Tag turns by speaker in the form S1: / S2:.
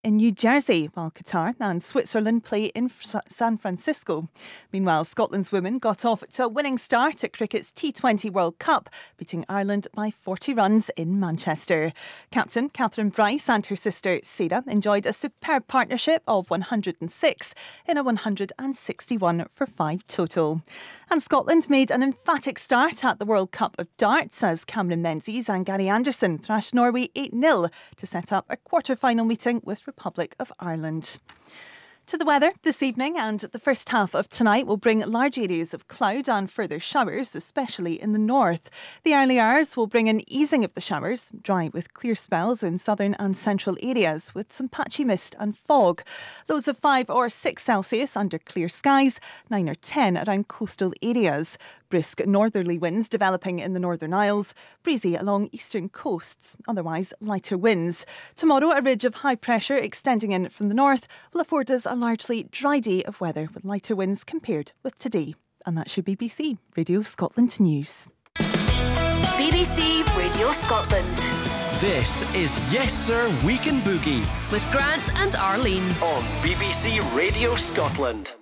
S1: in New Jersey, while Qatar and Switzerland play in San Francisco. Meanwhile, Scotland's women got off to a winning start at cricket's T20 World Cup, beating Ireland by 40 runs in Manchester. Captain Catherine Bryce and her sister Sarah enjoyed a superb partnership of 106 in a 161 for 5 total. And Scotland made an emphatic start at the World Cup of Darts as Cameron Menzies and Gary Anderson thrashed Norway 8-0 to set up a quarter-final meeting with Republic of Ireland. To the weather this evening, and the first half of tonight will bring large areas of cloud and further showers, especially in the north. The early hours will bring an easing of the showers, dry with clear spells in southern and central areas with some patchy mist and fog. Lows of 5 or 6 Celsius under clear skies, 9 or 10 around coastal areas. Brisk northerly winds developing in the Northern Isles, breezy along eastern coasts, otherwise lighter winds. Tomorrow, a ridge of high pressure extending in from the north will afford us a largely dry day of weather with lighter winds compared with today. And that's your BBC Radio Scotland News.
S2: BBC Radio Scotland.
S3: This is Yes Sir Weekend Boogie
S2: with Grant and Arlene
S3: on BBC Radio Scotland.